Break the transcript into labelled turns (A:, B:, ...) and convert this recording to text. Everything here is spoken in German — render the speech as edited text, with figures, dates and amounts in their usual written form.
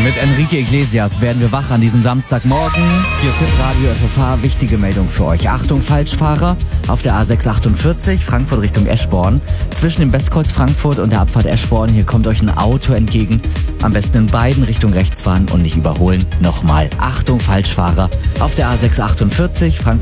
A: Mit Enrique Iglesias werden wir wach an diesem Samstagmorgen. Hier ist Hitradio FFH, wichtige Meldung für euch. Achtung, Falschfahrer auf der A648, Frankfurt Richtung Eschborn. Zwischen dem Westkreuz Frankfurt und der Abfahrt Eschborn, hier kommt euch ein Auto entgegen. Am besten in beiden Richtungen rechts fahren und nicht überholen. Nochmal, Achtung, Falschfahrer auf der A648, Frankfurt